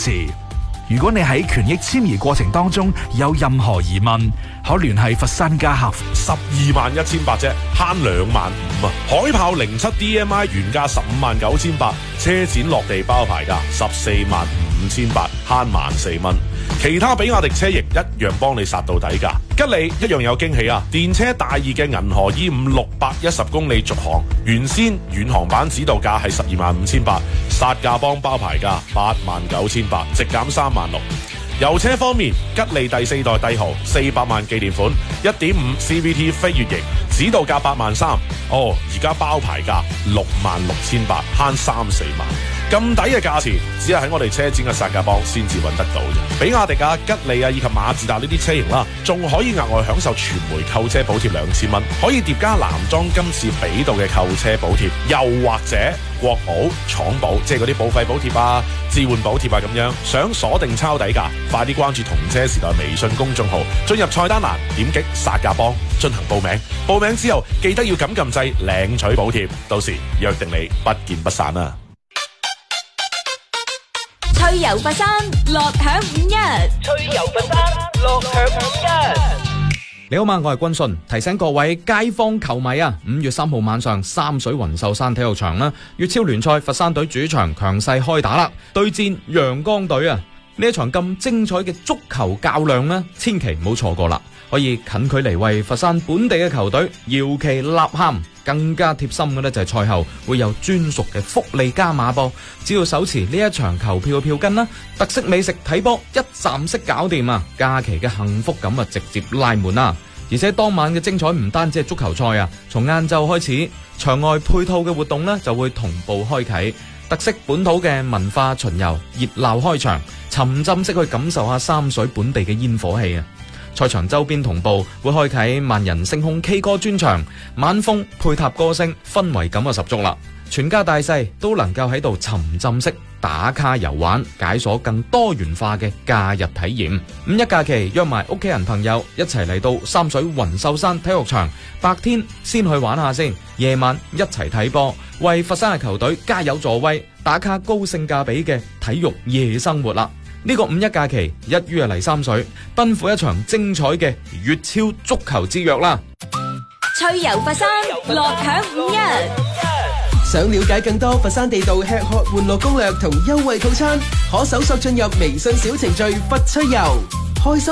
持。如果你喺權益簽擬過程當中有任何疑問，可聯繫佛山家客服。 121800啫，慳25000啊！海豹07 DMI 原價159,800，車展落地包牌價145,800，慳14蚊。其他比亞迪車型一樣幫你殺到底價。吉利一樣有驚喜啊！電車大二嘅銀河 E5 610公里續航，原先遠航版指導價係125,800，殺價幫包牌價89,800，直減36000。油車方面，吉利第4代帝豪400萬紀念款 1.5 CVT 飛越型，指導價83000，而家包牌價66,800，慳3-4萬。咁抵嘅價錢，只係喺我哋車展嘅殺價幫先至揾得到嘅。比亞迪啊、吉利啊以及馬自達呢啲車型啦，仲可以額外享受全枚購車補貼2000蚊，可以疊加男裝今次俾到嘅購車補貼，又或者國保、廠保，即係嗰啲保費補貼啊、置換補貼啊咁樣。想鎖定抄底價，快啲關注同車時代微信公眾號，進入菜單欄點擊殺價幫進行報名。報名之後記得要撳掣領取補貼，到時約定你不見不散啊！ 趣遊佛山，樂享51。 趣遊佛山，樂享51。 你好嘛，我係君信，提醒各位街坊球迷啊，5月3號晚上三水雲秀山體育場啦，粵超聯賽佛山隊主場強勢開打啦，對戰陽江隊啊！呢一場咁精彩嘅足球較量呢，千祈唔好錯過啦！可以近距離為佛山本地嘅球隊搖旗吶喊，更加貼心嘅呢就係賽後會有專屬嘅福利加碼噃，只要手持呢一場球票嘅票根啦，特色美食睇波一站式搞掂啊！假期嘅幸福感啊直接拉滿啦！而且當晚嘅精彩唔單止係足球賽啊，從晏晝開始，場外配套嘅活動呢就會同步開啟，特色本土嘅文化巡遊熱鬧開場，沉浸式去感受下三水本地嘅煙火氣啊！賽場周邊同步會開啟萬人星空 K 歌專場，晚風配搭歌聲，氛圍感就十足啦！全家大細都能夠喺度沉浸式打卡遊玩，解鎖更多元化嘅假日體驗。5一假期約埋屋企人朋友一齊嚟到三水雲秀山體育場，白天先去玩下先，夜晚一齊睇波，為佛山嘅球隊加油助威，打卡高性價比嘅體育夜生活啦！呢個5一假期一於嚟三水，奔赴一場精彩嘅粵超足球之約啦！ 趣遊佛山，樂享51。 想了解更多佛山地道吃喝玩樂攻略同優惠套餐，可搜索進入微信小程序佛趣遊，開心